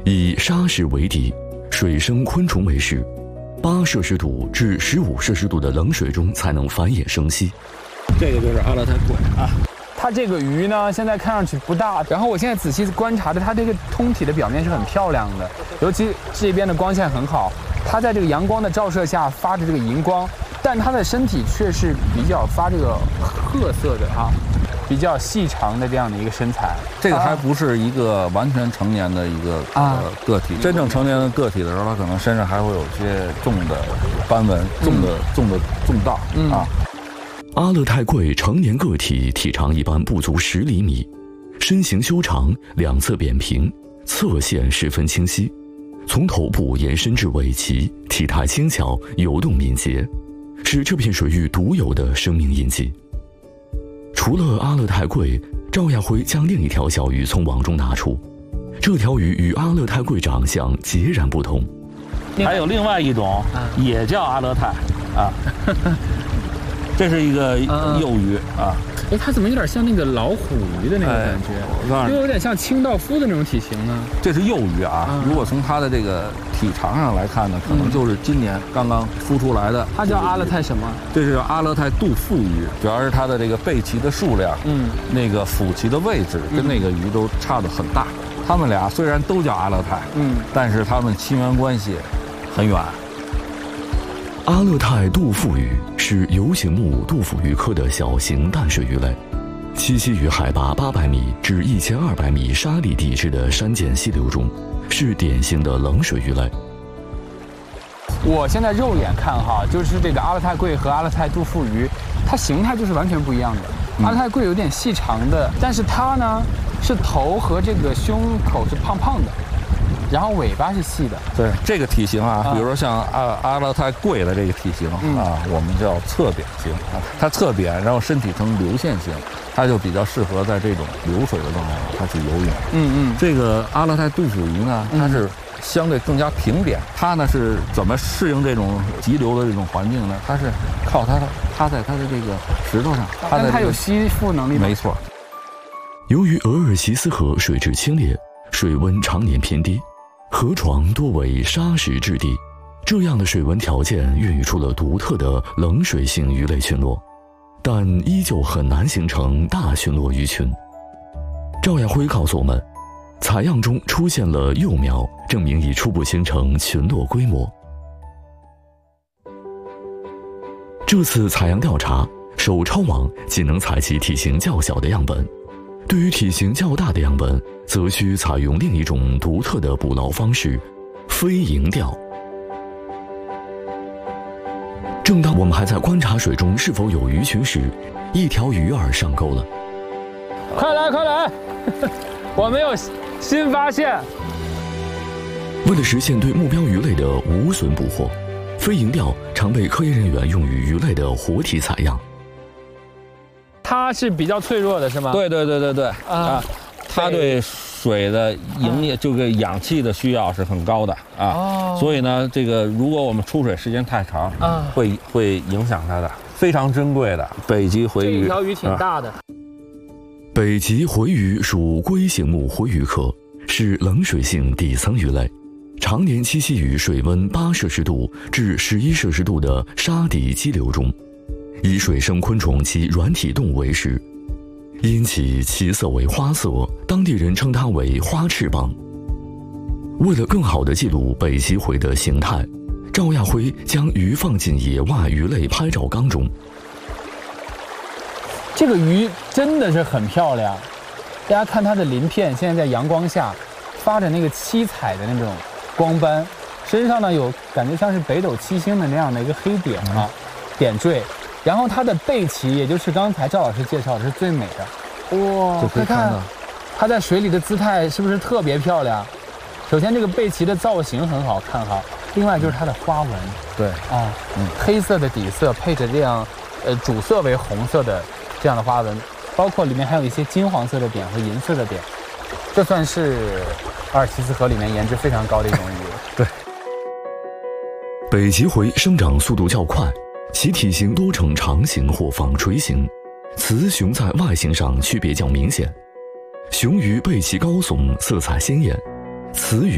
以沙石为底，水生昆虫为食，8摄氏度至15摄氏度的冷水中才能繁衍生息。 这个就是阿勒泰贵啊。 它这个鱼呢，现在看上去不大，然后我现在仔细观察着它这个通体的表面是很漂亮的，尤其这边的光线很好，它在这个阳光的照射下发着这个荧光，但它的身体却是比较发这个褐色的啊，比较细长的这样的一个身材。 这个还不是一个完全成年的一个个体，真正成年的个体的时候，它可能身上还会有些重的斑纹、重道啊。 阿勒泰贵成年个体体长一般不足10厘米，身形修长，两侧扁平，侧线十分清晰，从头部延伸至尾鳍，体态轻巧，游动敏捷，是这片水域独有的生命印记。除了阿勒泰贵，赵亚辉将另一条小鱼从网中拿出，这条鱼与阿勒泰贵长相截然不同。 还有另外一种，也叫阿勒泰啊。这是一个幼鱼啊， 哎，它怎么有点像那个老虎鱼的那个感觉？ 我告诉你， 又有点像清道夫的那种体型呢。 这是幼鱼啊，如果从它的这个体长上来看呢，可能就是今年刚刚孵出来的。 它叫阿勒泰什么？ 这是阿勒泰杜腹鱼，主要是它的这个背鳍的数量，那个腹鳍的位置跟那个鱼都差得很大。它们俩虽然都叫阿勒泰，但是它们亲缘关系很远。 阿勒泰杜腹鱼是游行目杜腹鱼科的小型淡水鱼类，栖息于海拔800米至1200米沙砾地质的山涧溪流中，是典型的冷水鱼类。 我现在肉眼看哈，就是这个阿勒泰贵和阿勒泰杜腹鱼，它形态就是完全不一样的。阿勒泰贵有点细长的，但是它呢是头和这个胸口是胖胖的。然后尾巴是细的， 对这个体型啊，比如说像阿勒泰贵的这个体型啊，我们叫侧扁型啊，它侧扁，然后身体呈流线型，它就比较适合在这种流水的状态下它去游泳。这个阿勒泰杜腹鱼呢，它是相对更加平扁，它呢是怎么适应这种急流的这种环境呢？它是靠它趴在它的这个石头上， 它有吸附能力吗？ 没错。 由于额尔齐斯河水质清冽，水温常年偏低。河床多为沙石质地，这样的水文条件孕育出了独特的冷水性鱼类群落，但依旧很难形成大群落鱼群。赵亚辉告诉我们，采样中出现了幼苗，证明已初步形成群落规模。这次采样调查，手抄网仅能采集体型较小的样本，对于体型较大的样本，则需采用另一种独特的捕捞方式——飞蝇钓。正当我们还在观察水中是否有鱼群时，一条鱼儿上钩了。 快来快来，我们有新发现。 为了实现对目标鱼类的无损捕获，飞蝇钓常被科研人员用于鱼类的活体采样。 它是比较脆弱的，是吗？ 对啊，它对水的营养这个氧气的需要是很高的啊，所以呢，这个如果我们出水时间太长，会影响它的。非常珍贵的北极回鱼， 这条鱼挺大的。 北极回鱼属龟形目回鱼科，是冷水性底层鱼类，常年栖息于水温8摄氏度至11摄氏度的沙底激流中，以水生昆虫及软体动物为食。因其鳍色为花色，当地人称它为花翅膀。为了更好地记录北极回的形态，赵亚辉将鱼放进野外鱼类拍照缸中。 这个鱼真的是很漂亮，大家看它的鳞片，现在在阳光下发着那个七彩的那种光斑，身上呢有感觉像是北斗七星的那样的一个黑点啊，点缀。然后它的背鳍，也就是刚才赵老师介绍的是最美的，哇！ 就可以看到它在水里的姿态是不是特别漂亮？首先这个背鳍的造型很好看哈，另外就是它的花纹， 对啊，黑色的底色配着这样，主色为红色的这样的花纹，包括里面还有一些金黄色的点和银色的点，这算是阿尔齐斯河里面颜值非常高的一种鱼。 对， 北极回生长速度较快。其体型多呈长形或纺锤形，雌雄在外形上区别较明显。雄鱼背鳍高耸，色彩鲜艳；雌鱼